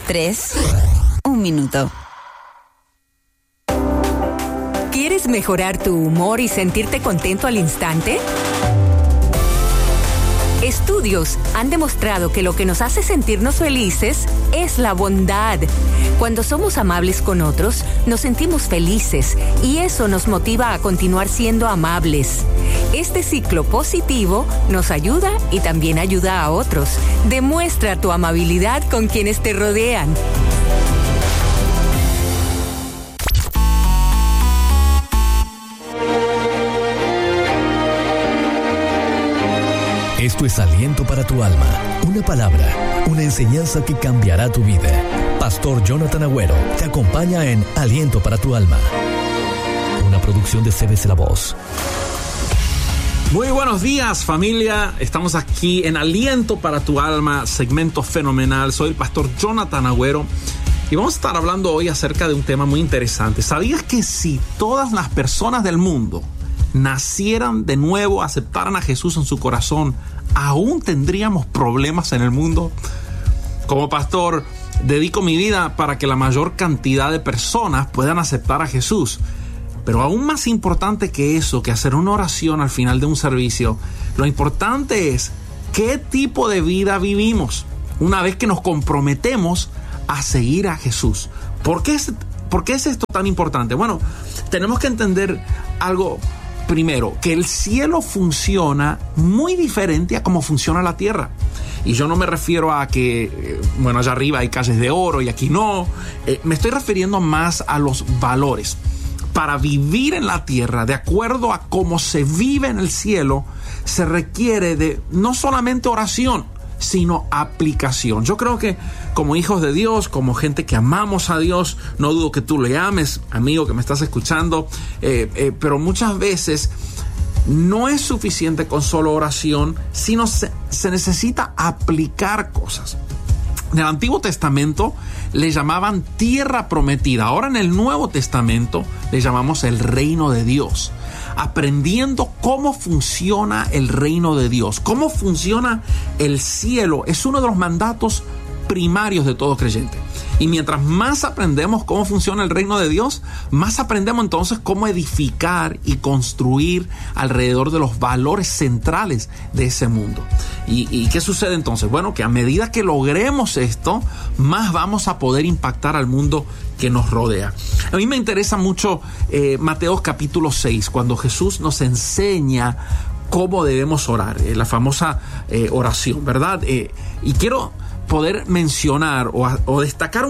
3, 1 minuto. ¿Quieres mejorar tu humor y sentirte contento al instante? Estudios han demostrado que lo que nos hace sentirnos felices es la bondad. Cuando somos amables con otros, nos sentimos felices y eso nos motiva a continuar siendo amables. Este ciclo positivo nos ayuda y también ayuda a otros. Demuestra tu amabilidad con quienes te rodean. Esto es Aliento para tu alma, una palabra, una enseñanza que cambiará tu vida. Pastor Jonathan Agüero te acompaña en Aliento para tu alma, una producción de CBC La Voz. Muy buenos días, familia. Estamos aquí en Aliento para tu alma, segmento fenomenal. Soy el pastor Jonathan Agüero y vamos a estar hablando hoy acerca de un tema muy interesante. ¿Sabías que si todas las personas del mundo nacieran de nuevo, aceptaran a Jesús en su corazón, aún tendríamos problemas en el mundo? Como pastor, dedico mi vida para que la mayor cantidad de personas puedan aceptar a Jesús. Pero aún más importante que eso, que hacer una oración al final de un servicio, lo importante es qué tipo de vida vivimos una vez que nos comprometemos a seguir a Jesús. ¿Por qué es esto tan importante? Bueno, tenemos que entender algo. Primero, que el cielo funciona muy diferente a cómo funciona la tierra. Y yo no me refiero a que, allá arriba hay calles de oro y aquí no. Me estoy refiriendo más a los valores. Para vivir en la tierra, de acuerdo a cómo se vive en el cielo, se requiere de no solamente oración, sino aplicación. Yo creo que como hijos de Dios, como gente que amamos a Dios, no dudo que tú le ames, amigo que me estás escuchando, pero muchas veces no es suficiente con solo oración, sino se necesita aplicar cosas. En el Antiguo Testamento le llamaban tierra prometida. Ahora en el Nuevo Testamento le llamamos el reino de Dios. Aprendiendo cómo funciona el reino de Dios, cómo funciona el cielo, es uno de los mandatos primarios de todo creyente. Y mientras más aprendemos cómo funciona el reino de Dios, más aprendemos entonces cómo edificar y construir alrededor de los valores centrales de ese mundo. ¿Y qué sucede entonces? Bueno, que a medida que logremos esto, más vamos a poder impactar al mundo que nos rodea. A mí me interesa mucho Mateo capítulo 6, cuando Jesús nos enseña cómo debemos orar, la famosa oración, ¿verdad? Y quiero poder mencionar o destacar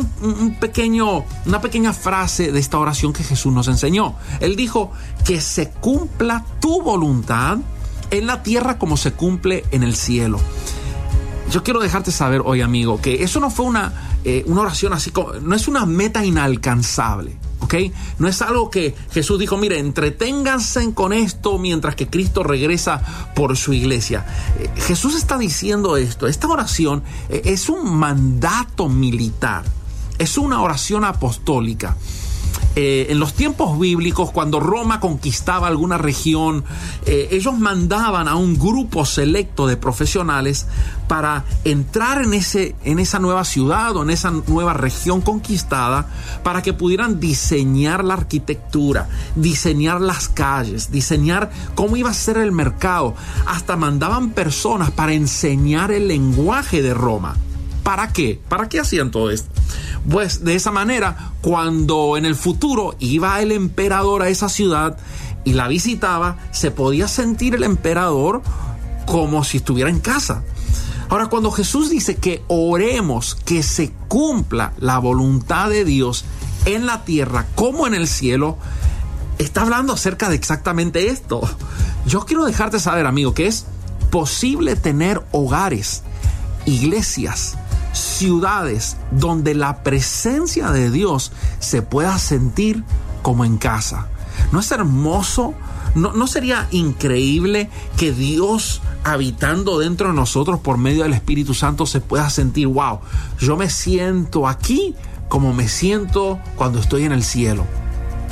una pequeña frase de esta oración que Jesús nos enseñó. Él dijo: que se cumpla tu voluntad en la tierra como se cumple en el cielo. Yo quiero dejarte saber hoy, amigo, que eso no fue una oración así, no es una meta inalcanzable, ¿ok? No es algo que Jesús dijo: mire, entreténganse con esto mientras que Cristo regresa por su iglesia. Jesús está diciendo esto. Esta oración es un mandato militar, es una oración apostólica. En los tiempos bíblicos, cuando Roma conquistaba alguna región, ellos mandaban a un grupo selecto de profesionales para entrar en esa nueva ciudad o en esa nueva región conquistada, para que pudieran diseñar la arquitectura, diseñar las calles, diseñar cómo iba a ser el mercado. Hasta mandaban personas para enseñar el lenguaje de Roma. ¿Para qué? ¿Para qué hacían todo esto? Pues de esa manera, cuando en el futuro iba el emperador a esa ciudad y la visitaba, se podía sentir el emperador como si estuviera en casa. Ahora, cuando Jesús dice que oremos que se cumpla la voluntad de Dios en la tierra como en el cielo, está hablando acerca de exactamente esto. Yo quiero dejarte saber, amigo, que es posible tener hogares, iglesias, ciudades donde la presencia de Dios se pueda sentir como en casa. ¿No es hermoso? ¿No sería increíble que Dios, habitando dentro de nosotros por medio del Espíritu Santo, se pueda sentir: wow, yo me siento aquí como me siento cuando estoy en el cielo?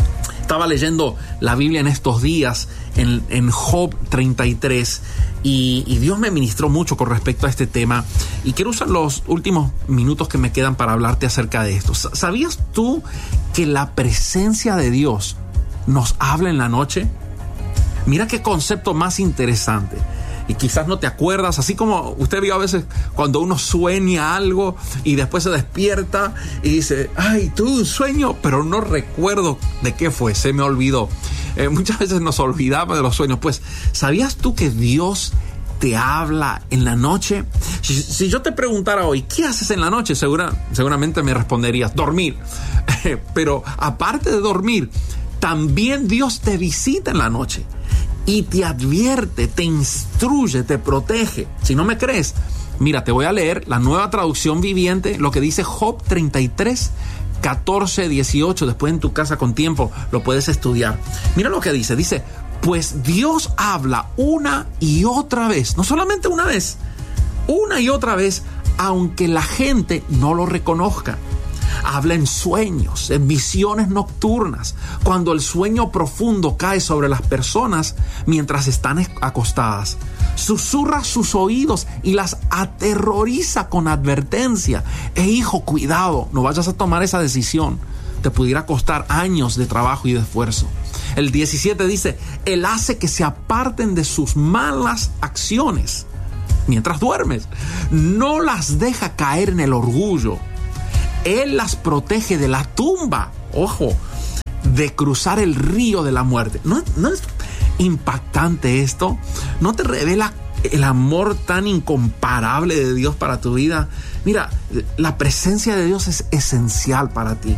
Estaba leyendo la Biblia en estos días, en Job 33, y Dios me ministró mucho con respecto a este tema. Y quiero usar los últimos minutos que me quedan para hablarte acerca de esto. ¿Sabías tú que la presencia de Dios nos habla en la noche? Mira qué concepto más interesante. Y quizás no te acuerdas, así como usted vio a veces cuando uno sueña algo y después se despierta y dice, ay, tuve un sueño, pero no recuerdo de qué fue, se me olvidó. Muchas veces nos olvidamos de los sueños. Pues, ¿sabías tú que Dios te habla en la noche? Si yo te preguntara hoy, ¿qué haces en la noche? Seguramente me responderías, dormir. Pero aparte de dormir, también Dios te visita en la noche. Y te advierte, te instruye, te protege. Si no me crees, mira, te voy a leer la Nueva Traducción Viviente, lo que dice Job 33, 14, 18. Después en tu casa con tiempo lo puedes estudiar. Mira lo que dice. Dice, pues Dios habla una y otra vez. No solamente una vez, una y otra vez, aunque la gente no lo reconozca. Habla en sueños, en visiones nocturnas, cuando el sueño profundo cae sobre las personas mientras están acostadas. Susurra sus oídos y las aterroriza con advertencia. Hijo, cuidado, no vayas a tomar esa decisión. Te pudiera costar años de trabajo y de esfuerzo. El 17 dice, Él hace que se aparten de sus malas acciones mientras duermes. No las deja caer en el orgullo. Él las protege de la tumba, ojo, de cruzar el río de la muerte. ¿No es impactante esto? ¿No te revela el amor tan incomparable de Dios para tu vida? Mira, la presencia de Dios es esencial para ti.